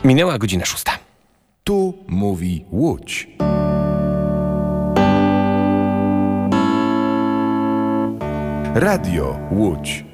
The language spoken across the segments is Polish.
Minęła godzina 6. Tu mówi Łódź. Radio Łódź.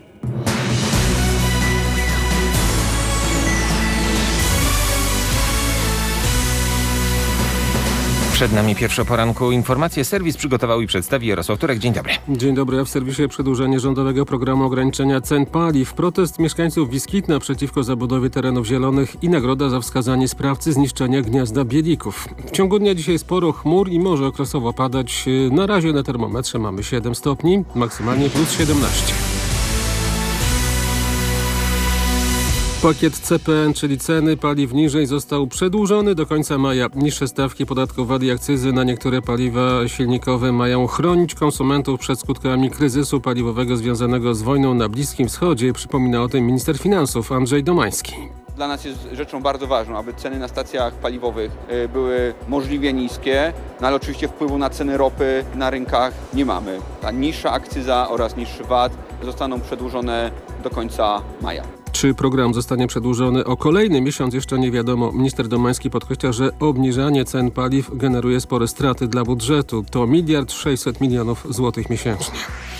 Przed nami pierwsze poranku informacje. Serwis przygotował i przedstawi Jarosław Turek. Dzień dobry. Dzień dobry. A w serwisie przedłużenie rządowego programu ograniczenia cen paliw, protest mieszkańców Wiskitna przeciwko zabudowie terenów zielonych i nagroda za wskazanie sprawcy zniszczenia gniazda bielików. W ciągu dnia dzisiaj sporo chmur i może okresowo padać. Na razie na termometrze mamy 7 stopni, maksymalnie plus 17. Pakiet CPN, czyli ceny paliw niżej, został przedłużony do końca maja. Niższe stawki podatku VAT i akcyzy na niektóre paliwa silnikowe mają chronić konsumentów przed skutkami kryzysu paliwowego związanego z wojną na Bliskim Wschodzie. Przypomina o tym minister finansów Andrzej Domański. Dla nas jest rzeczą bardzo ważną, aby ceny na stacjach paliwowych były możliwie niskie, no ale oczywiście wpływu na ceny ropy na rynkach nie mamy. Ta niższa akcyza oraz niższy VAT zostaną przedłużone do końca maja. Czy program zostanie przedłużony o kolejny miesiąc, jeszcze nie wiadomo. Minister Domański podkreśla, że obniżanie cen paliw generuje spore straty dla budżetu. To 1,6 mld złotych miesięcznie.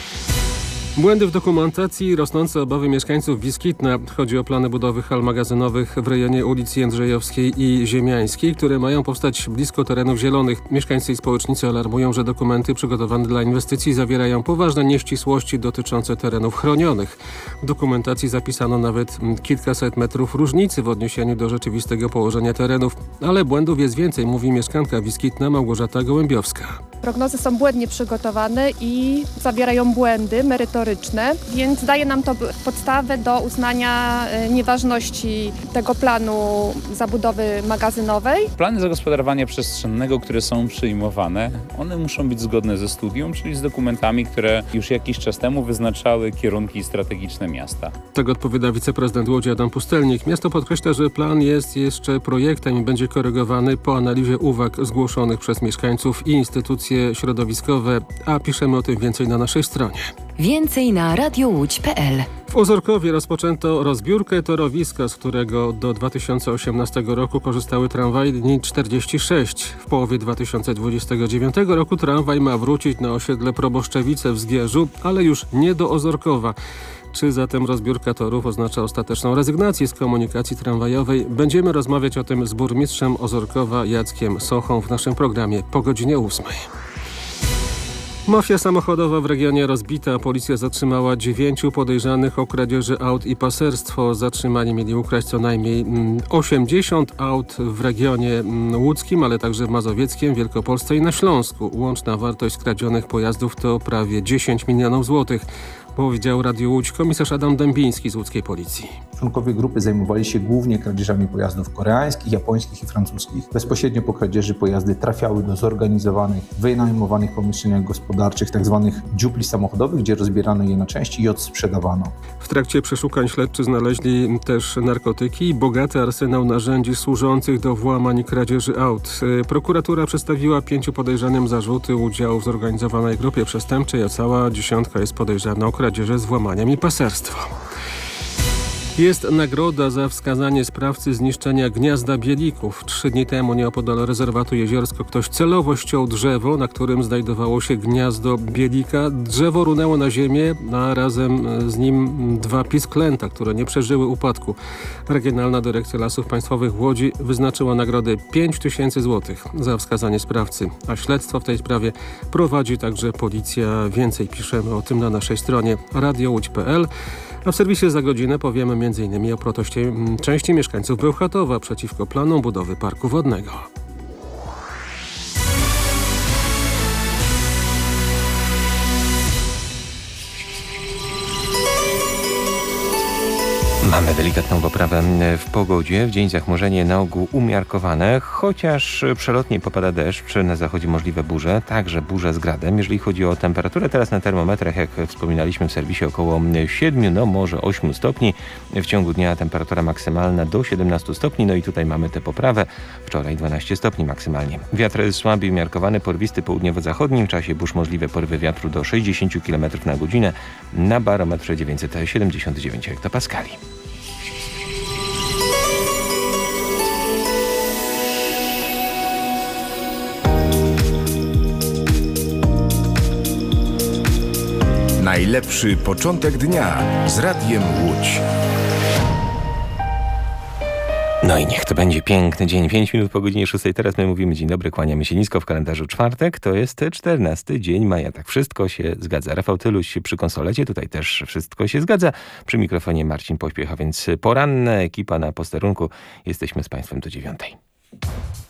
Błędy w dokumentacji, rosnące obawy mieszkańców Wiskitna. Chodzi o plany budowy hal magazynowych w rejonie ulicy Jędrzejowskiej i Ziemiańskiej, które mają powstać blisko terenów zielonych. Mieszkańcy i społecznicy alarmują, że dokumenty przygotowane dla inwestycji zawierają poważne nieścisłości dotyczące terenów chronionych. W dokumentacji zapisano nawet kilkaset metrów różnicy w odniesieniu do rzeczywistego położenia terenów, ale błędów jest więcej, mówi mieszkanka Wiskitna Małgorzata Gołębiowska. Prognozy są błędnie przygotowane i zawierają błędy merytoryczne, więc daje nam to podstawę do uznania nieważności tego planu zabudowy magazynowej. Plany zagospodarowania przestrzennego, które są przyjmowane, one muszą być zgodne ze studium, czyli z dokumentami, które już jakiś czas temu wyznaczały kierunki strategiczne miasta. Tak odpowiada wiceprezydent Łodzi Adam Pustelnik. Miasto podkreśla, że plan jest jeszcze projektem i będzie korygowany po analizie uwag zgłoszonych przez mieszkańców i instytucje środowiskowe, a piszemy o tym więcej na naszej stronie. Więcej na radiołódź.pl. W Ozorkowie rozpoczęto rozbiórkę torowiska, z którego do 2018 roku korzystały tramwaje linii 46. W połowie 2029 roku tramwaj ma wrócić na osiedle Proboszczewice w Zgierzu, ale już nie do Ozorkowa. Czy zatem rozbiórka torów oznacza ostateczną rezygnację z komunikacji tramwajowej? Będziemy rozmawiać o tym z burmistrzem Ozorkowa Jackiem Sochą w naszym programie po godzinie 8. Mafia samochodowa w regionie rozbita. Policja zatrzymała 9 podejrzanych o kradzieży aut i paserstwo. Zatrzymani mieli ukraść co najmniej 80 aut w regionie łódzkim, ale także w mazowieckiem, Wielkopolsce i na Śląsku. Łączna wartość skradzionych pojazdów to prawie 10 milionów złotych. Powiedział Radiu Łódź komisarz Adam Dębiński z łódzkiej policji. Członkowie grupy zajmowali się głównie kradzieżami pojazdów koreańskich, japońskich i francuskich. Bezpośrednio po kradzieży pojazdy trafiały do zorganizowanych, wynajmowanych pomieszczeniach gospodarczych, tzw. dziupli samochodowych, gdzie rozbierano je na części i odsprzedawano. W trakcie przeszukań śledczy znaleźli też narkotyki i bogaty arsenał narzędzi służących do włamań i kradzieży aut. Prokuratura przedstawiła 5 podejrzanym zarzuty udziału w zorganizowanej grupie przestępczej, a cała 10 jest podejrzana o kradzieże z włamaniem i paserstwo. Jest nagroda za wskazanie sprawcy zniszczenia gniazda bielików. 3 dni temu nieopodal rezerwatu Jeziorsko ktoś celowo ściął drzewo, na którym znajdowało się gniazdo bielika. Drzewo runęło na ziemię, a razem z nim 2 pisklęta, które nie przeżyły upadku. Regionalna Dyrekcja Lasów Państwowych w Łodzi wyznaczyła nagrodę 5000 złotych za wskazanie sprawcy. A śledztwo w tej sprawie prowadzi także policja. Więcej piszemy o tym na naszej stronie radiołódź.pl. A w serwisie za godzinę powiemy m.in. o proteście części mieszkańców Bełchatowa przeciwko planom budowy parku wodnego. Mamy delikatną poprawę w pogodzie. W dzień zachmurzenie na ogół umiarkowane, chociaż przelotnie popada deszcz, na zachodzie możliwe burze, także burze z gradem. Jeżeli chodzi o temperaturę, teraz na termometrach, jak wspominaliśmy w serwisie, około 7, no może 8 stopni. W ciągu dnia temperatura maksymalna do 17 stopni, no i tutaj mamy tę poprawę. Wczoraj 12 stopni maksymalnie. Wiatr słaby umiarkowany, porwisty południowo-zachodnim. W czasie burz możliwe porywy wiatru do 60 km na godzinę. Na barometrze 979 hektopaskali. Najlepszy początek dnia z Radiem Łódź. No i niech to będzie piękny dzień. 5 minut po godzinie 6. Teraz my mówimy dzień dobry, kłaniamy się nisko w kalendarzu czwartek. To jest 14 dzień maja. Tak wszystko się zgadza. Rafał Tyluś przy konsolecie. Tutaj też wszystko się zgadza. Przy mikrofonie Marcin Pośpiech, a więc poranna ekipa na posterunku. Jesteśmy z Państwem do 9.